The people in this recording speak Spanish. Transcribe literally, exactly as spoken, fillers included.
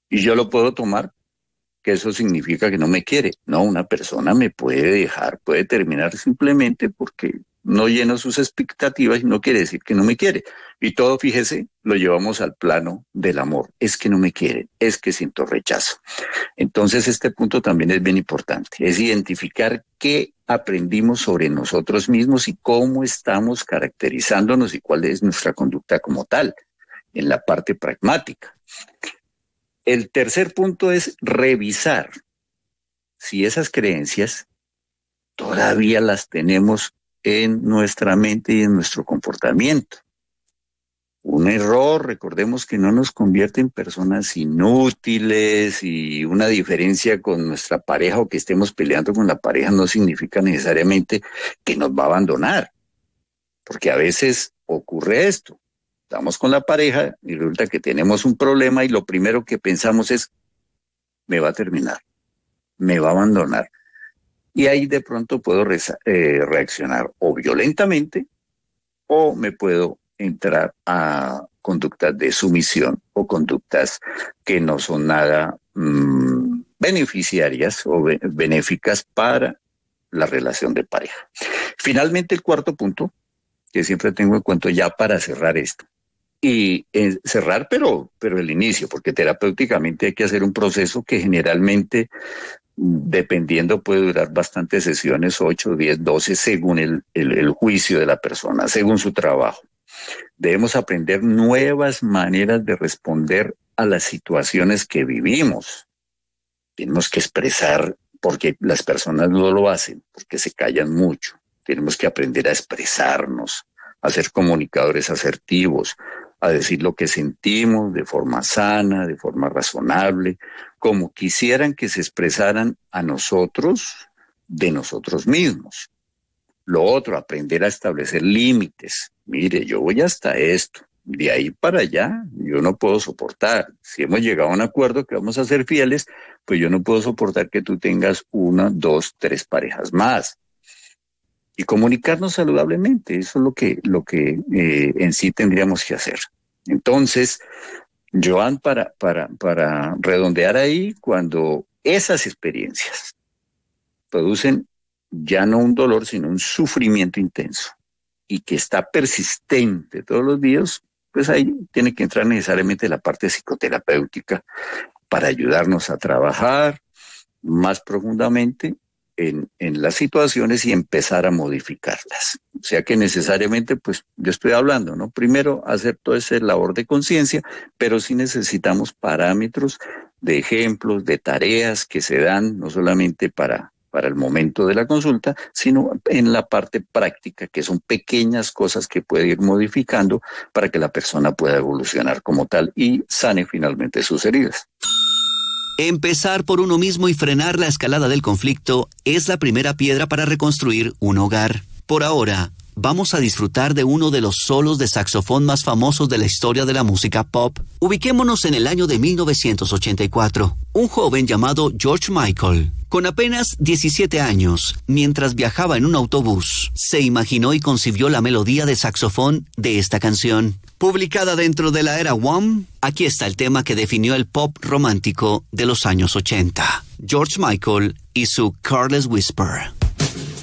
Y yo lo puedo tomar que eso significa que no me quiere. No, una persona me puede dejar, puede terminar simplemente porque no lleno sus expectativas y no quiere decir que no me quiere. Y todo, fíjese, lo llevamos al plano del amor. Es que no me quiere, es que siento rechazo. Entonces, este punto también es bien importante, es identificar qué aprendimos sobre nosotros mismos y cómo estamos caracterizándonos y cuál es nuestra conducta como tal, en la parte pragmática. El tercer punto es revisar si esas creencias todavía las tenemos en nuestra mente y en nuestro comportamiento. Un error, recordemos que no nos convierte en personas inútiles, y una diferencia con nuestra pareja o que estemos peleando con la pareja no significa necesariamente que nos va a abandonar, porque a veces ocurre esto. Estamos con la pareja y resulta que tenemos un problema y lo primero que pensamos es, me va a terminar, me va a abandonar. Y ahí de pronto puedo reza, eh, reaccionar o violentamente o me puedo entrar a conductas de sumisión o conductas que no son nada mmm, beneficiarias o be- benéficas para la relación de pareja. Finalmente, el cuarto punto, que siempre tengo en cuenta ya para cerrar esto, y eh, cerrar pero, pero el inicio, porque terapéuticamente hay que hacer un proceso que generalmente, dependiendo, puede durar bastantes sesiones, ocho, diez, doce, según el, el, el juicio de la persona, según su trabajo. Debemos aprender nuevas maneras de responder a las situaciones que vivimos. Tenemos que expresar, porque las personas no lo hacen, porque se callan mucho. Tenemos que aprender a expresarnos, a ser comunicadores asertivos, a decir lo que sentimos de forma sana, de forma razonable, como quisieran que se expresaran a nosotros, de nosotros mismos. Lo otro, aprender a establecer límites. Mire, yo voy hasta esto, de ahí para allá yo no puedo soportar. Si hemos llegado a un acuerdo que vamos a ser fieles, pues yo no puedo soportar que tú tengas una, dos, tres parejas más. Y comunicarnos saludablemente, eso es lo que, lo que eh, en sí tendríamos que hacer. Entonces, Joan, para, para, para redondear ahí, cuando esas experiencias producen ya no un dolor, sino un sufrimiento intenso y que está persistente todos los días, pues ahí tiene que entrar necesariamente la parte psicoterapéutica para ayudarnos a trabajar más profundamente en, en las situaciones y empezar a modificarlas. O sea que necesariamente, pues yo estoy hablando, ¿no? Primero hacer toda esa labor de conciencia, pero sí necesitamos parámetros de ejemplos, de tareas que se dan no solamente para para el momento de la consulta, sino en la parte práctica, que son pequeñas cosas que puede ir modificando para que la persona pueda evolucionar como tal y sane finalmente sus heridas. Empezar por uno mismo y frenar la escalada del conflicto es la primera piedra para reconstruir un hogar. Por ahora, vamos a disfrutar de uno de los solos de saxofón más famosos de la historia de la música pop. Ubiquémonos en el año de mil novecientos ochenta y cuatro. Un joven llamado George Michael, con apenas diecisiete años, mientras viajaba en un autobús, se imaginó y concibió la melodía de saxofón de esta canción. Publicada dentro de la era Wham, aquí está el tema que definió el pop romántico de los años ochenta. George Michael y su Careless Whisper.